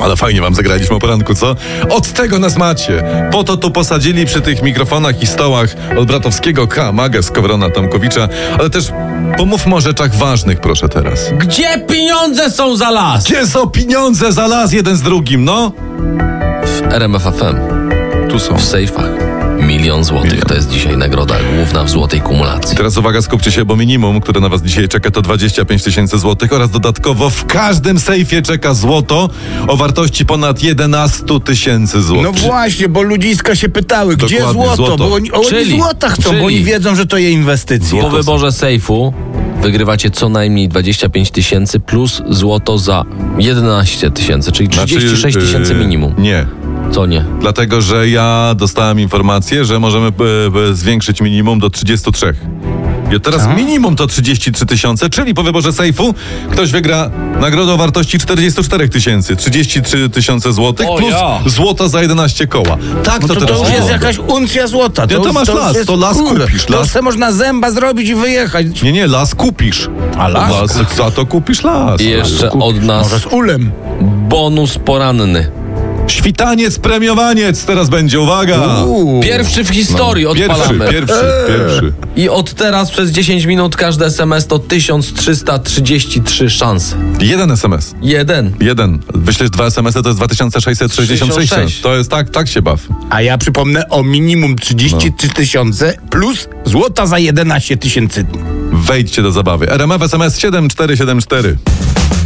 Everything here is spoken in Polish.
ale fajnie wam zagraliśmy o poranku, co? Od tego nas macie. Po to tu posadzili przy tych mikrofonach i stołach od Bratowskiego, Magę, Skowrona, Tomkowicza, ale też pomówmy o rzeczach ważnych, proszę teraz. Gdzie pieniądze są za las? Gdzie są pieniądze za las jeden z drugim, no? W RMF FM. Tu są. W sejfach. 1 000 000 złotych. 1 000 000. To jest dzisiaj nagroda główna w złotej kumulacji. Teraz uwaga, skupcie się, bo minimum, które na was dzisiaj czeka, to 25 000 złotych oraz dodatkowo w każdym sejfie czeka złoto o wartości ponad 11 000 złotych. No właśnie, bo ludziska się pytały, gdzie Dokładnie, złoto? Bo oni złota chcą, bo oni wiedzą, że to je inwestycje. Po wyborze sejfu wygrywacie co najmniej 25 000 plus złoto za 11 000, czyli 36 000 minimum. Nie. Co nie? Dlatego, że ja dostałem informację, że możemy zwiększyć minimum do 33. I teraz minimum to 33 000, czyli po wyborze sejfu ktoś wygra nagrodę o wartości 44 000, 33 000 złotych plus złoto za 11 koła. Tak No to teraz to już jest wygląda. jakaś uncja złota. To masz las, jest, to las kupisz. To se można zęba zrobić i wyjechać. Nie, las kupisz. A las? Za to kupisz las. I jeszcze Kupisz. od nas Może z ulem. bonus poranny. Świtaniec, premiowaniec teraz będzie, uwaga! Pierwszy w historii odpalamy. Pierwszy. I od teraz przez 10 minut każdy SMS to 1333 szanse. Jeden SMS. Jeden. Wyślesz 2 SMS-y, to jest 2666. 66. To jest tak się baw. A ja przypomnę o minimum 33 000 plus złota za 11 000. Wejdźcie do zabawy. RMF SMS 7474.